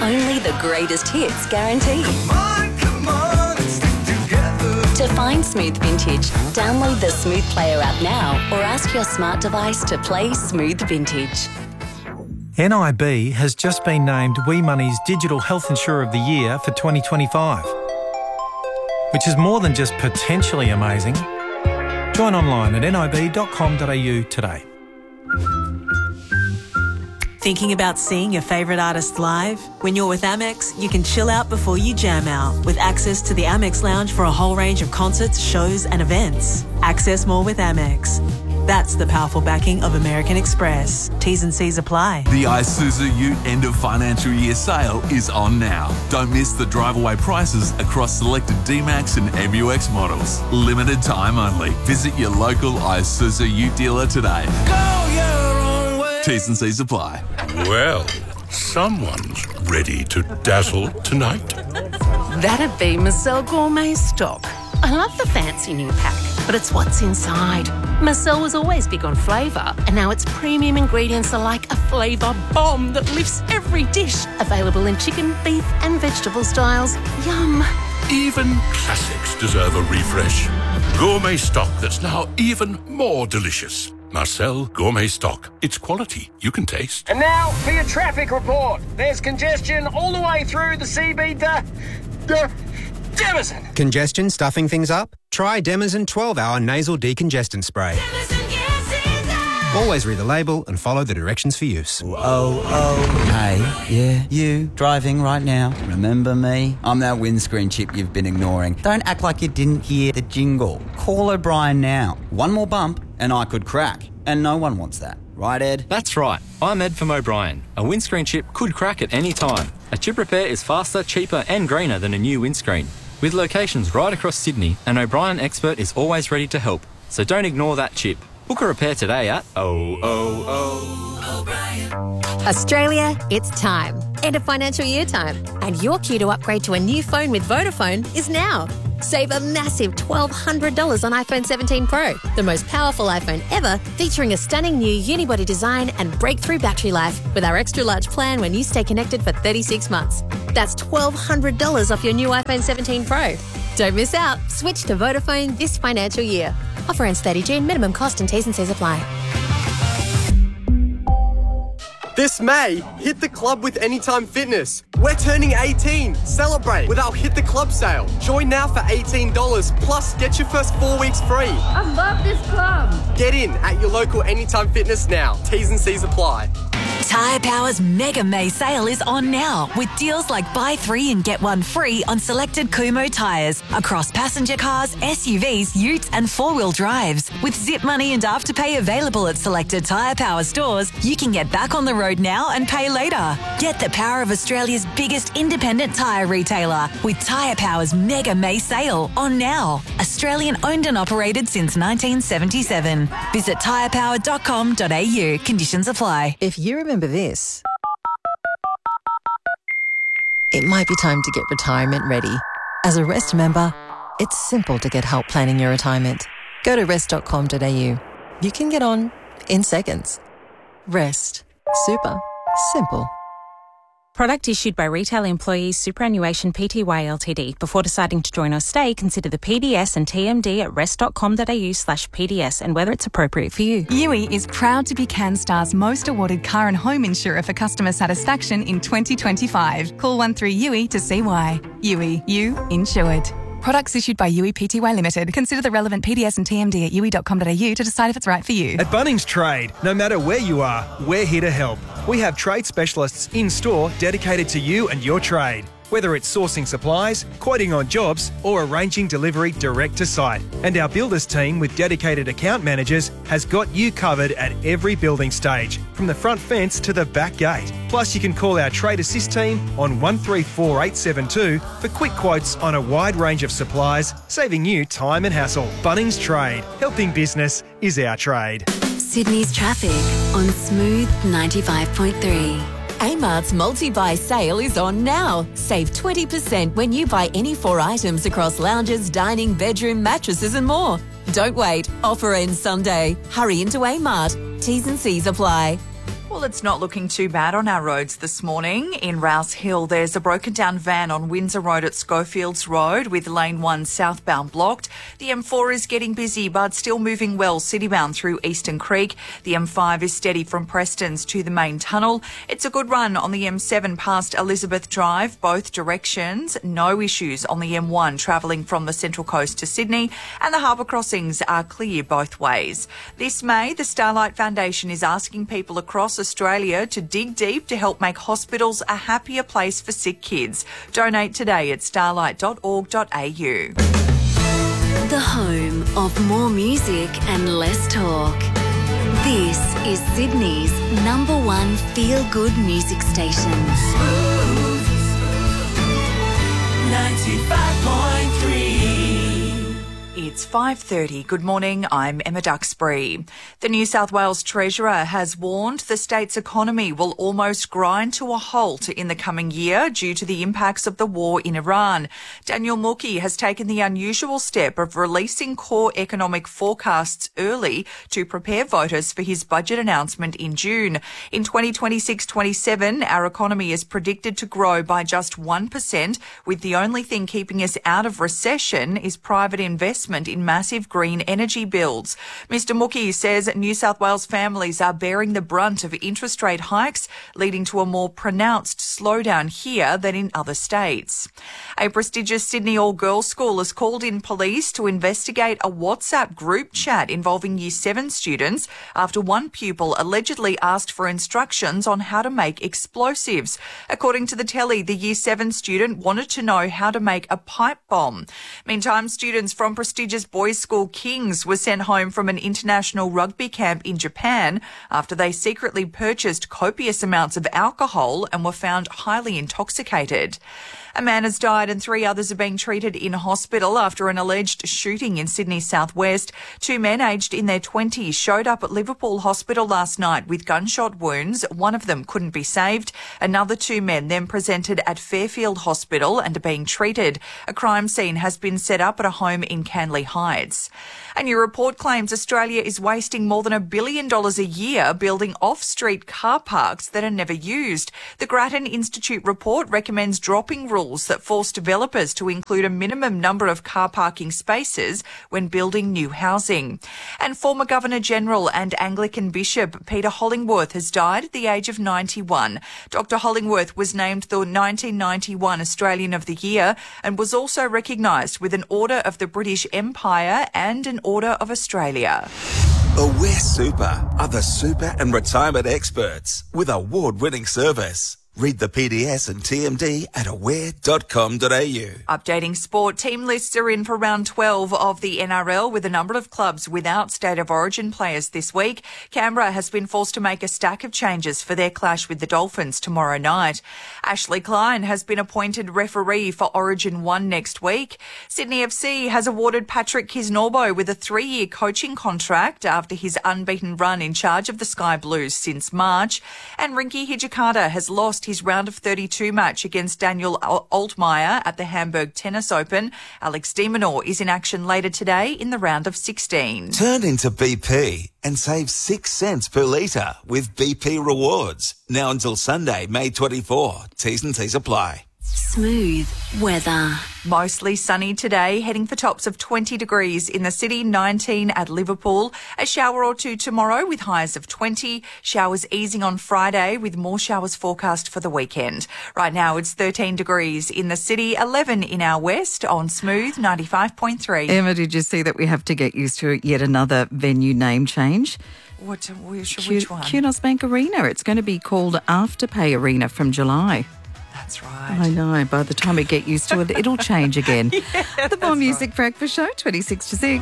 only the greatest hits guaranteed. Come on, stick together. To find Smooth Vintage, download the Smooth Player app now or ask your smart device to play Smooth Vintage. NIB has just been named WeMoney's Digital Health Insurer of the Year for 2025, which is more than just potentially amazing. Join online at nib.com.au today. Thinking about seeing your favourite artist live? When you're with Amex, you can chill out before you jam out with access to the Amex Lounge for a whole range of concerts, shows and events. Access more with Amex. That's the powerful backing of American Express. T's and C's apply. The Isuzu Ute end of financial year sale is on now. Don't miss the drive-away prices across selected D-Max and MUX models. Limited time only. Visit your local Isuzu Ute dealer today. Go your own way. T's and C's apply. Well, someone's ready to dazzle tonight. That'd be Marcel Gourmet Stock. I love the fancy new pack, but it's what's inside. Marcel was always big on flavour, and now its premium ingredients are like a flavour bomb that lifts every dish. Available in chicken, beef and vegetable styles. Yum. Even classics deserve a refresh. Gourmet stock that's now even more delicious. Marcel Gourmet Stock. It's quality you can taste. And now for your traffic report. There's congestion all the way through the CB Demison. Congestion stuffing things up? Try Demison 12-hour nasal decongestant spray. Always read the label and follow the directions for use. Hey, yeah, you, driving right now. Remember me? I'm that windscreen chip you've been ignoring. Don't act like you didn't hear the jingle. Call O'Brien now. One more bump and I could crack. And no one wants that. Right, Ed? That's right. I'm Ed from O'Brien. A windscreen chip could crack at any time. A chip repair is faster, cheaper and greener than a new windscreen. With locations right across Sydney, an O'Brien expert is always ready to help. So don't ignore that chip. Book a repair today at Australia, it's time. End of financial year time. And your queue to upgrade to a new phone with Vodafone is now. Save a massive $1,200 on iPhone 17 Pro, the most powerful iPhone ever, featuring a stunning new unibody design and breakthrough battery life with our extra large plan when you stay connected for 36 months. That's $1,200 off your new iPhone 17 Pro. Don't miss out. Switch to Vodafone this financial year. Offer ends 30 June. Minimum cost and T's and C's apply. This May, hit the club with Anytime Fitness. We're turning 18. Celebrate with our Hit the Club sale. Join now for $18, plus get your first 4 weeks free. I love this club. Get in at your local Anytime Fitness now. T's and C's apply. Tyre Power's Mega May sale is on now with deals like buy 3 and get 1 free on selected Kumho tyres across passenger cars, SUVs, utes and 4-wheel drives. With zip money and afterpay available at selected Tyre Power stores, you can get back on the road now and pay later. Get the power of Australia's biggest independent tyre retailer with Tyre Power's Mega May sale on now. Australian owned and operated since 1977. Visit tyrepower.com.au. Conditions apply. If you remember this, it might be time to get retirement ready. As a Rest member, it's simple to get help planning your retirement. Go to rest.com.au. You can get on in seconds. Rest. Super simple. Product issued by Retail Employees Superannuation Pty Ltd. Before deciding to join or stay, consider the PDS and TMD at rest.com.au/PDS and whether it's appropriate for you. Yui is proud to be CanStar's most awarded car and home insurer for customer satisfaction in 2025. Call 13Yui to see why. Yui, you insured. Products issued by Yui Pty Limited. Consider the relevant PDS and TMD at yui.com.au to decide if it's right for you. At Bunnings Trade, no matter where you are, we're here to help. We have trade specialists in-store dedicated to you and your trade. Whether it's sourcing supplies, quoting on jobs, or arranging delivery direct to site. And our builders team with dedicated account managers has got you covered at every building stage, from the front fence to the back gate. Plus, you can call our Trade Assist team on 134872 for quick quotes on a wide range of supplies, saving you time and hassle. Bunnings Trade. Helping business is our trade. Sydney's traffic on Smooth 95.3. Amart's multi-buy sale is on now. Save 20% when you buy any 4 items across lounges, dining, bedroom, mattresses and more. Don't wait. Offer ends Sunday. Hurry into Amart. T's and C's apply. Well, it's not looking too bad on our roads this morning. In Rouse Hill, there's a broken down van on Windsor Road at Schofields Road with lane 1 southbound blocked. The M4 is getting busy but still moving well citybound through Eastern Creek. The M5 is steady from Prestons to the main tunnel. It's a good run on the M7 past Elizabeth Drive, both directions. No issues on the M1 travelling from the Central Coast to Sydney, and the harbour crossings are clear both ways. This May, the Starlight Foundation is asking people across Australia to dig deep to help make hospitals a happier place for sick kids. Donate today at starlight.org.au. The home of more music and less talk. This is Sydney's #1 feel-good music station. 95.3. It's 5:30. Good morning, I'm Emma Duxbury. The New South Wales Treasurer has warned the state's economy will almost grind to a halt in the coming year due to the impacts of the war in Iran. Daniel Mookhey has taken the unusual step of releasing core economic forecasts early to prepare voters for his budget announcement in June. In 2026-27, our economy is predicted to grow by just 1%, with the only thing keeping us out of recession is private investment in massive green energy builds. Mr Mookhey says New South Wales families are bearing the brunt of interest rate hikes, leading to a more pronounced slowdown here than in other states. A prestigious Sydney all-girls school has called in police to investigate a WhatsApp group chat involving Year 7 students after one pupil allegedly asked for instructions on how to make explosives. According to the telly, the Year 7 student wanted to know how to make a pipe bomb. Meantime, students from prestigious boys' school Kings were sent home from an international rugby camp in Japan after they secretly purchased copious amounts of alcohol and were found highly intoxicated. A man has died and 3 others are being treated in hospital after an alleged shooting in Sydney's southwest. 2 men aged in their 20s showed up at Liverpool Hospital last night with gunshot wounds. One of them couldn't be saved. Another 2 men then presented at Fairfield Hospital and are being treated. A crime scene has been set up at a home in Canley Heights. A new report claims Australia is wasting more than $1 billion a year building off-street car parks that are never used. The Grattan Institute report recommends dropping rules that force developers to include a minimum number of car parking spaces when building new housing. And former Governor-General and Anglican Bishop Peter Hollingworth has died at the age of 91. Dr Hollingworth was named the 1991 Australian of the Year and was also recognised with an Order of the British Empire and an Order of Australia. Aware Super are the super and retirement experts with award-winning service. Read the PDS and TMD at aware.com.au. Updating sport, team lists are in for round 12 of the NRL with a number of clubs without State of Origin players this week. Canberra has been forced to make a stack of changes for their clash with the Dolphins tomorrow night. Ashley Klein has been appointed referee for Origin 1 next week. Sydney FC has awarded Patrick Kisnorbo with a 3-year coaching contract after his unbeaten run in charge of the Sky Blues since March. And Rinky Hijikata has lost his round of 32 match against Daniel Altmaier at the Hamburg Tennis Open. Alex de Minaur is in action later today in the round of 16. Turn into BP and save 6 cents per litre with BP Rewards. Now until Sunday, May 24. T's and C's apply. Smooth weather. Mostly sunny today, heading for tops of 20 degrees in the city, 19 at Liverpool. A shower or two tomorrow with highs of 20. Showers easing on Friday with more showers forecast for the weekend. Right now it's 13 degrees in the city, 11 in our west on Smooth 95.3. Emma, did you see that we have to get used to yet another venue name change? Which one? Kunos Bank Arena. It's going to be called Afterpay Arena from July. That's right. I know. By the time we get used to it, it'll change again. The More Music Breakfast Show, 26 to 6.